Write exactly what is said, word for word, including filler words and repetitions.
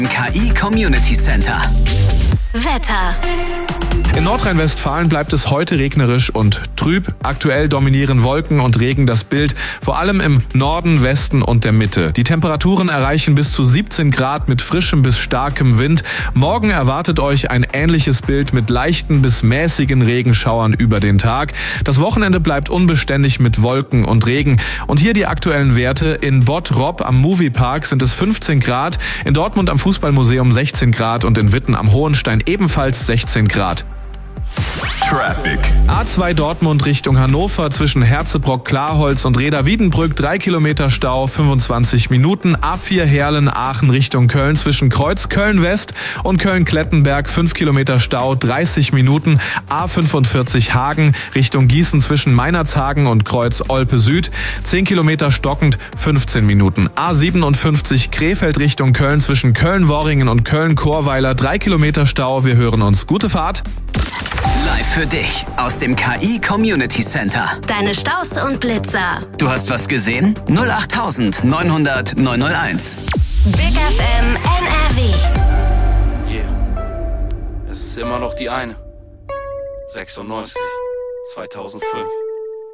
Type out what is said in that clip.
K I Community Center. Wetter. In Nordrhein-Westfalen bleibt es heute regnerisch und trüb. Aktuell dominieren Wolken und Regen das Bild, vor allem im Norden, Westen und der Mitte. Die Temperaturen erreichen bis zu siebzehn Grad mit frischem bis starkem Wind. Morgen erwartet euch ein ähnliches Bild mit leichten bis mäßigen Regenschauern über den Tag. Das Wochenende bleibt unbeständig mit Wolken und Regen. Und hier die aktuellen Werte. In Bottrop am Moviepark sind es fünfzehn Grad, in Dortmund am Fußballmuseum sechzehn Grad und in Witten am Hohenstein ebenfalls sechzehn Grad. Traffic. A zwei Dortmund Richtung Hannover zwischen Herzebrock-Klarholz und Reda-Wiedenbrück, drei Kilometer Stau, fünfundzwanzig Minuten. A vier Herlen-Aachen Richtung Köln zwischen Kreuz Köln-West und Köln-Klettenberg, fünf Kilometer Stau, dreißig Minuten. A fünfundvierzig Hagen Richtung Gießen zwischen Meinerzhagen und Kreuz Olpe Süd, zehn Kilometer stockend, fünfzehn Minuten. A siebenundfünfzig Krefeld Richtung Köln zwischen Köln-Worringen und Köln-Chorweiler, drei Kilometer Stau. Wir hören uns. Gute Fahrt. Live für dich aus dem K I Community Center. Deine Staus und Blitzer. Du hast was gesehen? null acht neunhundert neun null eins. Big F M N R W. Yeah. Es ist immer noch die eine. sechsundneunzig. zweitausendfünf.